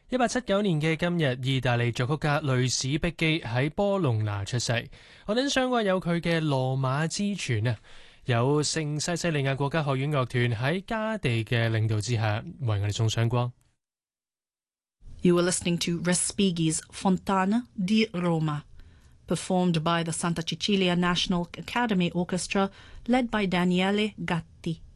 1879年嘅今日，意大利作曲家雷史碧基喺波隆拿出世。我哋相關有佢嘅羅馬之泉啊，有聖西西里亞國家學院樂團喺加地嘅領導之下，為我哋送上光。 You were listening to Respighi's Fontana di Roma, performed by the Santa Cecilia National Academy Orchestra, led by Daniele Gatti.